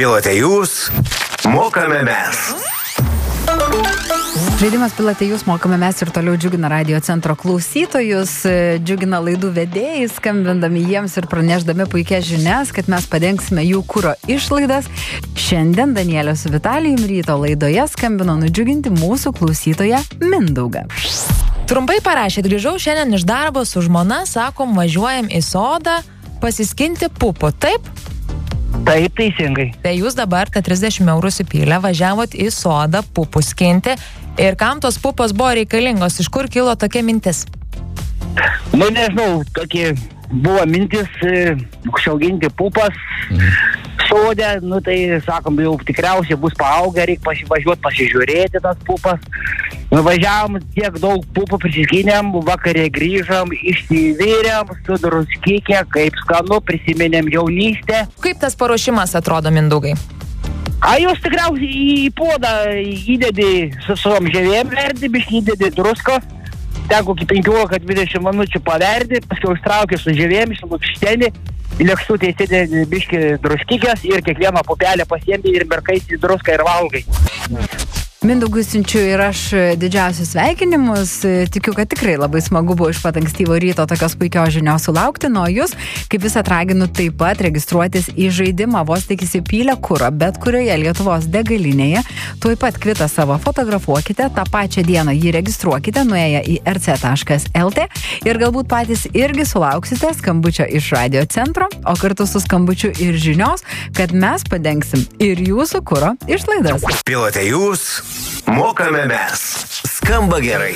Pilote jūs, mokame mes. Žaidimas Pilote jūs, mokame mes ir toliau džiugina radio centro klausytojus, džiugina laidų vedėjai, skambindami jiems ir pranešdami puikias žinias, kad mes padengsime jų kuro išlaidas. Šiandien Danielė su Vitalijum ryto laidoje skambino nudžiuginti mūsų klausytoją Mindaugą. Trumpai parašėt, grįžau šiandien iš darbo su žmona, sakom, važiuojam į sodą pasiskinti pupų, taip? Taip, teisingai. Tai jūs dabar tą 30 eurų supylę, važiavot į sodą pupų skinti ir kam tos pupos buvo reikalingos, iš kur kilo tokia mintis? Nu, nežinau, tokie buvo mintis užauginti pupas sode, nu tai, sakom, jau tikriausiai bus paaugę, reikia važiuoti pasižiūrėti tas pupas. Nuvažiavom, tiek daug pupų prisiskinėm, vakarė grįžom, išsivyrėm, su druskikė, kaip skanu, prisiminėm jaunystę. Kaip tas paruošimas atrodo, Mindaugai? A jūs tikriausiai į puodą įdedi su savom žievėm, verdi, biškį įdedi druskos, ten kokį 15-20 minučių paverdi, paskui užtrauki su žievėm, išlukšteni, į lėkštutę įsidedi biškį druskikės ir kiekvieną pupelę pasiemi ir merkaisi į druską ir valgai. Mindaugui siunčiu ir aš didžiausius sveikinimus. Tikiu, kad tikrai labai smagu buvo iš pat ankstyvo ryto tokios puikios žinios sulaukti. Nuo jūs, kaip visą raginu, taip pat registruotis į žaidimą. Vos tik įsipylę kurą, bet kurioje Lietuvos degalinėje. Tuoj pat kvitą savo fotografuokite. Tą pačią dieną jį registruokite, nuėję į rc.lt. Ir galbūt patys irgi sulauksite skambučio iš radio centro, o kartu su skambučiu ir žinios, kad mes padengsim ir jūsų kuro išlaidas. Pilote jūs, mokame mes. Skamba gerai.